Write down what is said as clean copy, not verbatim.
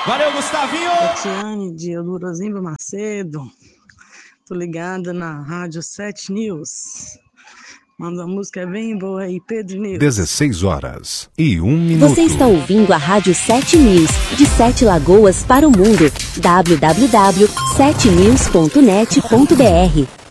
Valeu, Gustavinho! Tatiane de Eldorozimba Macedo. Tô ligada na Rádio 7 News. Manda uma música bem boa aí, Pedro News. 16h01. Você está ouvindo a Rádio 7 News, de 7 Lagoas para o mundo. www.7news.net.br